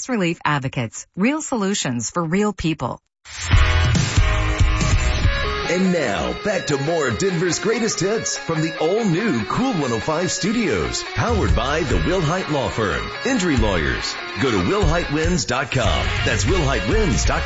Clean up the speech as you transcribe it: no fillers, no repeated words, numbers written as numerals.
Stress Relief Advocates. Real solutions for real people. And now, back to more of Denver's greatest hits from the all-new Cool 105 Studios. Powered by the Wilhite Law Firm. Injury lawyers. Go to WilhiteWins.com. That's WilhiteWins.com.